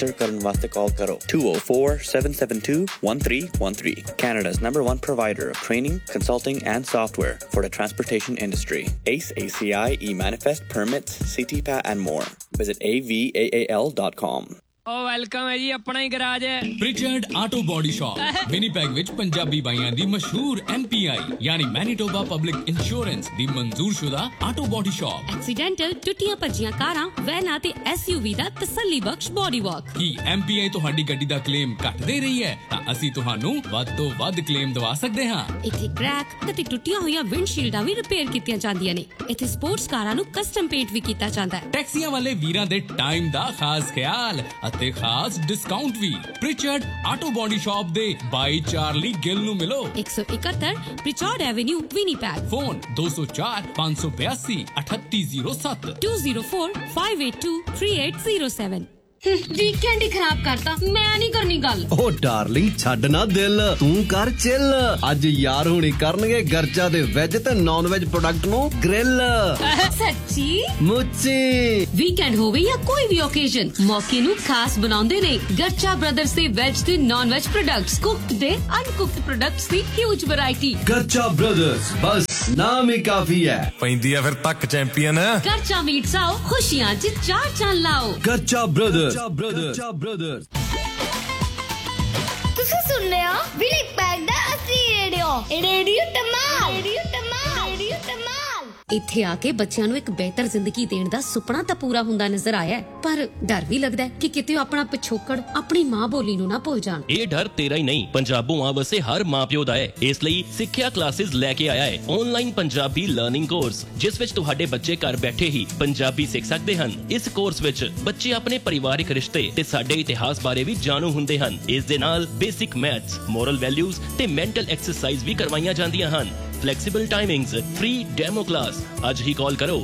Register ਕਰਨ ਵਾਸਤੇ ਕਾਲ ਕਰੋ 2047721313 Canada's #1 provider of training, consulting and software for the transportation industry. ACE, ACI, eManifest, permits, CTPAT and more. Visit avaal.com. O welcome ਹੈ ਜੀ ਆਪਣਾ ਹੀ garage ਹੈ ਪ੍ਰਿਚਰਡ auto body shop Winnipeg ਵਿੱਚ ਪੰਜਾਬੀ ਬਾਈਆਂ ਦੀ ਮਸ਼ਹੂਰ MPI ਯਾਨੀ ਮੈਨੀਟੋਬਾ ਪਬਲਿਕ ਇੰਸ਼ੋਰੈਂਸ ਦੀ ਮਨਜ਼ੂਰਸ਼ੁਦਾ auto body shop accidental ਟੁੱਟੀਆਂ ਭੱਜੀਆਂ ਕਾਰਾਂ ਵੈਨਾਂ ਤੇ SUV ਦਾ ਤਸੱਲੀ ਬਖਸ਼ ਬਾਡੀ ਵਾਕ ਕੀ MPI ਤੁਹਾਡੀ ਗੱਡੀ ਦਾ ਕਲੇਮ ਘੱਟ ਦੇ ਰਹੀ ਹੈ ਤਾਂ ਅਸੀਂ ਤੁਹਾਨੂੰ ਵੱਧ ਤੋਂ ਵੱਧ ਕਲੇਮ ਦਵਾ ਸਕਦੇ ਹਾਂ ਇੱਥੇ ਕ੍ਰੈਕ ਅਤੇ ਟੁੱਟੀਆਂ ਹੋਈਆਂ ਵਿੰਡਸ਼ੀਲਡਾਂ ਵੀ ਰਿਪੇਅਰ ਕੀਤੀਆਂ ਜਾਂਦੀਆਂ ਨੇ ਇੱਥੇ ਸਪੋਰਟਸ ਕਾਰਾਂ ਨੂੰ ਕਸਟਮ ਪੇਂਟ ਵੀ ਕੀਤਾ ਜਾਂਦਾ ਹੈ ਟੈਕਸੀਆਂ ਵਾਲੇ ਵੀਰਾਂ ਦੇ ਟਾਈਮ ਦਾ ਖਾਸ ਖਿਆਲ ਅਤੇ ਖਾਸ ਡਿਸਕਾਊਂਟ ਵੀ ਪ੍ਰਿਚਰਡ ਆਟੋ ਬਾਡੀ ਸ਼ਾਪ ਦੇ ਬਾਈ ਚਾਰਲੀ ਗਿੱਲ ਨੂੰ ਮਿਲੋ 171 ਪ੍ਰਿਚਰਡ ਐਵੇਨਿਊ ਵਿਨੀਪੈਗ ਫੋਨ 204582 3807 2045823807 ਵੀਕਐਂਡ ਹੀ ਖਰਾਬ ਕਰਤਾ ਮੈਂ ਨਹੀਂ ਕਰਨੀ ਗੱਲ ਓ ਡਾਰਲਿੰਗ ਛੱਡ ਨਾ ਦਿਲ ਤੂੰ ਕਰ ਚਿੱਲ ਅੱਜ ਯਾਰ ਹੁਣੀ ਕਰਨਗੇ ਗਰਚਾ ਦੇ ਵੈਜ ਤੇ ਨਾਨ ਵੈਜ ਪ੍ਰੋਡਕਟ ਨੂੰ ਗ੍ਰਿਲ ਸੱਚੀ ਮੁੱਚੀ ਵੀਕਐਂਡ ਹੋਵੇ ਜਾਂ ਕੋਈ ਵੀ ਓਕੇਜ਼ਨ ਮੌਕੇ ਨੂੰ ਖਾਸ ਬਣਾਉਂਦੇ ਨੇ ਗਰਚਾ ਬ੍ਰਦਰਸ ਦੇ ਵੈਜ ਤੇ ਨਾਨ ਵੈਜ ਪ੍ਰੋਡਕਟਸ ਕੁਕਡ ਤੇ ਅਨਕੁਕਡ ਪ੍ਰੋਡਕਟਸ ਦੀ ਹਿਊਜ ਵੈਰਾਈਟੀ ਗਰਚਾ ਬ੍ਰਦਰਸ ਬਸ ਨਾਮ ਹੀ ਕਾਫੀ ਹੈ ਪੈਂਦੀ ਆ ਫਿਰ ਤੱਕ ਚੈਂਪੀਅਨ ਗਰਚਾ ਮੀਟਸ ਆਓ ਖੁਸ਼ੀਆਂ 'ਚ ਚਾਰ ਚੰਨ ਲਾਓ ਗਰਚਾ ਬ੍ਰਦਰਸ ਤੁਸੀਂ ਸੁਣ ਰਹੇ ਹੋ ਵਿਨੀਪੈਗ ਦਾ ਅਸਲੀ ਰੇਡੀਓ ਰੇਡੀਓ ਧਮਾਲ ਇੱਥੇ ਆ ਕੇ ਬੱਚਿਆਂ ਨੂੰ ਇੱਕ ਬਿਹਤਰ ਜ਼ਿੰਦਗੀ ਦੇਣ ਦਾ ਸੁਪਨਾ ਤਾਂ ਪੂਰਾ ਹੁੰਦਾ ਨਜ਼ਰ ਆਇਆ ਪਰ ਡਰ ਵੀ ਲੱਗਦਾ ਕਿ ਕਿਤੇ ਆਪਣਾ ਪਿਛੋਕੜ ਆਪਣੀ ਮਾਂ ਬੋਲੀ ਨੂੰ ਨਾ ਭੁੱਲ ਜਾਣ ਇਹ ਡਰ ਤੇਰਾ ਹੀ ਨਹੀਂ ਪੰਜਾਬੋਂ ਆ ਵਸੇ ਹਰ ਮਾਂ-ਪਿਓ ਦਾ ਹੈ ਇਸ ਲਈ ਸਿੱਖਿਆ ਕਲਾਸਿਸ ਲੈ ਕੇ ਆਇਆ ਹੈ ਆਨਲਾਈਨ ਪੰਜਾਬੀ ਲਰਨਿੰਗ ਕੋਰਸ ਜਿਸ ਵਿੱਚ ਤੁਹਾਡੇ ਬੱਚੇ ਘਰ ਬੈਠੇ ਹੀ ਪੰਜਾਬੀ ਸਿੱਖ ਸਕਦੇ ਹਨ ਇਸ ਕੋਰਸ ਵਿੱਚ ਬੱਚੇ ਆਪਣੇ ਪਰਿਵਾਰਿਕ ਰਿਸ਼ਤੇ ਤੇ ਸਾਡੇ ਇਤਿਹਾਸ ਬਾਰੇ ਵੀ ਜਾਣੂ ਹੁੰਦੇ ਹਨ ਇਸ ਦੇ ਨਾਲ ਬੇਸਿਕ ਮੈਥਸ ਮੋਰਲ ਵੈਲਿਊਜ਼ ਤੇ ਮੈਂਟਲ ਐਕਸਰਸਾਈਜ਼ ਵੀ ਕਰਵਾਈਆਂ ਜਾਂਦੀਆਂ ਹਨ Flexible timings, free demo class. ਅੱਜ ਹੀ ਕਾਲ ਕਰੋ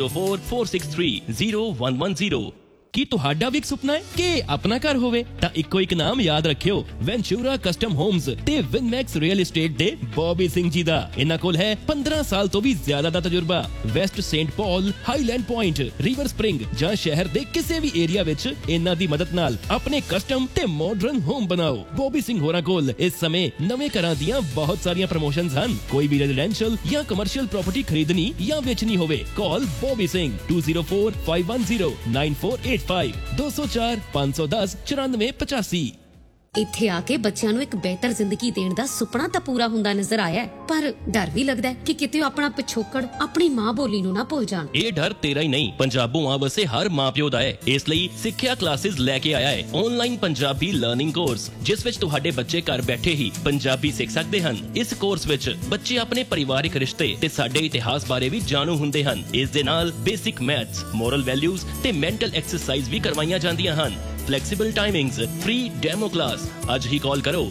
2044630110 ਕੀ ਤੁਹਾਡਾ ਵੀ ਇੱਕ ਸੁਪਨਾ ਹੈ ਕਿ ਆਪਣਾ ਘਰ ਹੋਵੇ ਤਾਂ ਇੱਕੋ ਇੱਕ ਨਾਮ ਯਾਦ ਰੱਖਿਓ ਵੈਂਚੂਰਾ ਕਸਟਮ ਹੋਮਸ ਤੇ ਵਿਨਮੈਕਸ ਰੀਅਲ ਏਸਟੇਟ ਦੇ ਬੌਬੀ ਸਿੰਘ ਜੀ ਦਾ ਇਹਨਾਂ ਕੋਲ ਹੈ 15 ਸਾਲ ਤੋਂ ਵੀ ਜ਼ਿਆਦਾ ਦਾ ਤਜਰਬਾ West Saint Paul Highland point river spring ਜਾਂ ਸ਼ਹਿਰ ਦੇ ਕਿਸੇ ਵੀ ਏਰੀਆ ਵਿੱਚ ਇਹਨਾਂ ਦੀ ਮਦਦ ਨਾਲ ਆਪਣੇ ਕਸਟਮ ਤੇ ਮਾਡਰਨ ਹੋਮ ਬਣਾਓ ਬੌਬੀ ਸਿੰਘ ਹੋਰਾਂ ਕੋਲ ਇਸ ਸਮੇਂ ਨਵੇਂ ਘਰਾਂ ਦੀਆਂ ਬਹੁਤ ਸਾਰੀਆਂ ਪ੍ਰਮੋਸ਼ਨਸ ਹਨ ਕੋਈ ਵੀ ਰੈਜ਼ੀਡੈਂਸ਼ੀਅਲ ਜਾਂ ਕਮਰਸ਼ੀਅਲ ਪ੍ਰਾਪਰਟੀ ਖਰੀਦਣੀ ਜਾਂ ਵੇਚਣੀ ਹੋਵੇ ਕਾਲ ਬੌਬੀ ਸਿੰਘ 2045109485 204 510 9485 ਇੱਥੇ ਆ ਕੇ ਬੱਚਿਆਂ ਨੂੰ ਇੱਕ ਬਿਹਤਰ ਜ਼ਿੰਦਗੀ ਦੇਣ ਦਾ ਸੁਪਨਾ ਤਾਂ ਪੂਰਾ ਹੁੰਦਾ ਨਜ਼ਰ ਆਇਆ ਪਰ ਡਰ ਵੀ ਲੱਗਦਾ ਕਿ ਕਿਤੇ ਆਪਣਾ ਪਿਛੋਕੜ ਆਪਣੀ ਮਾਂ ਬੋਲੀ ਨੂੰ ਨਾ ਭੁੱਲ ਜਾਣ ਇਹ ਡਰ ਤੇਰਾ ਹੀ ਨਹੀਂ ਪੰਜਾਬੋਂ ਆ ਵਸੇ ਹਰ ਮਾਂ-ਪਿਓ ਦਾ ਹੈ ਇਸ ਲਈ ਸਿੱਖਿਆ ਕਲਾਸਿਸ ਲੈ ਕੇ ਆਇਆ ਹੈ ਆਨਲਾਈਨ ਪੰਜਾਬੀ ਲਰਨਿੰਗ ਕੋਰਸ ਜਿਸ ਵਿੱਚ ਤੁਹਾਡੇ ਬੱਚੇ ਘਰ ਬੈਠੇ ਹੀ ਪੰਜਾਬੀ ਸਿੱਖ ਸਕਦੇ ਹਨ ਇਸ ਕੋਰਸ ਵਿੱਚ ਬੱਚੇ ਆਪਣੇ ਪਰਿਵਾਰਿਕ ਰਿਸ਼ਤੇ ਤੇ ਸਾਡੇ ਇਤਿਹਾਸ ਬਾਰੇ ਵੀ ਜਾਣੂ ਹੁੰਦੇ ਹਨ ਇਸ ਦੇ ਨਾਲ ਬੇਸਿਕ ਮੈਥਸ ਮੋਰਲ ਵੈਲਿਊਜ਼ ਤੇ ਮੈਂਟਲ ਐਕਸਰਸਾਈਜ਼ ਵੀ ਕਰਵਾਈਆਂ ਜਾਂਦੀਆਂ ਹਨ Flexible timings, free demo class. ਅੱਜ ਹੀ ਕਾਲ ਕਰੋ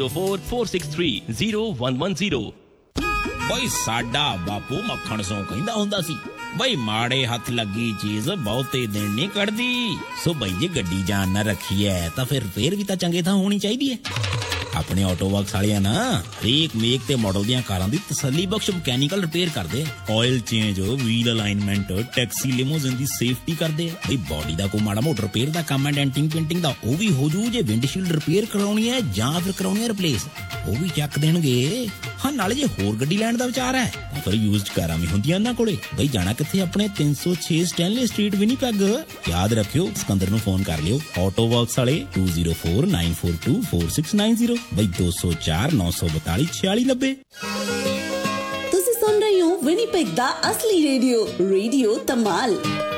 2044630110 ਬਈ ਸਾਡਾ ਬਾਪੂ ਮੱਖਣ ਸੋਂ ਕਹਿੰਦਾ ਹੁੰਦਾ ਸੀ ਬਈ ਮਾੜੇ ਹੱਥ ਲੱਗੀ ਚੀਜ਼ ਬਹੁਤੇ ਦਿਨ ਨਹੀਂ ਕੱਢਦੀ ਸੋ ਬਈ ਜੇ ਗੱਡੀ ਜਾਨ ਨਾ ਰੱਖੀ ਐ ਤਾਂ ਫਿਰ ਵੀ ਤਾਂ ਚੰਗੇ ਥਾਂ ਹੋਣੀ ਚਾਹੀਦੀ ਐ ਆਪਣੇ ਆਟੋ ਵਰਕਸ ਵਾਲਿਆਂ ਨਾ ਹਰੇਕ ਮੇਕ ਤੇ ਮਾਡਲ ਦੀਆਂ ਕਾਰਾਂ ਦੀ ਤਸੱਲੀ ਬਖਸ਼ ਮਕੈਨੀਕਲ ਰਿਪੇਅਰ ਕਰਦੇ oil change wheel alignment taxi ਲਿਮੋਜ਼ਿਨ ਦੀ ਸੇਫਟੀ ਕਰਦੇ ਬਈ ਬੋਡੀ ਦਾ ਕੋਈ ਮਾੜਾ ਮੋਟਾ ਰਿਪੇਅਰ ਦਾ ਕੰਮ ਹੈ ਡੈਂਟਿੰਗ ਪੇਂਟਿੰਗ ਦਾ ਉਹ ਵੀ ਹੋ ਜੂ ਜੇ ਵਿੰਡਸ਼ੀਲਡ ਰਿਪੇਅਰ ਕਰਾਉਣੀ ਹੈ ਜਾਂ ਫਿਰ ਕਰਾਉਣੀ ਹੈ ਰਿਪਲੇਸ ਉਹ ਵੀ ਚੱਕ ਦੇਣਗੇ ਹਾਂ ਨਾਲੇ ਜੇ ਹੋਰ ਗੱਡੀ ਲੈਣ ਦਾ ਵਿਚਾਰ ਹੈ ਤਾਂ ਫਿਰ ਯੂਜ਼ਡ ਕਾਰਾਂ ਵੀ ਹੁੰਦੀਆਂ ਇਹਨਾਂ ਕੋਲੇ ਬਈ ਜਾਣਾ ਕਿੱਥੇ ਆਪਣੇ 306 ਸਟੈਨਲੇ ਸਟਰੀਟ ਵਿਨੀਪੈਗ ਯਾਦ ਰੱਖਿਓ ਸਿਕੰਦਰ ਨੂੰ ਫੋਨ ਕਰ ਲਿਓ ਆਟੋ ਵਰਕਸ ਵਾਲੇ 2049424690 ਬਈ 204-942-4690 ਤੁਸੀਂ ਸੁਣ ਰਹੇ ਹੋ ਵਿਨੀਪੈਗ ਦਾ ਅਸਲੀ ਰੇਡੀਓ ਧਮਾਲ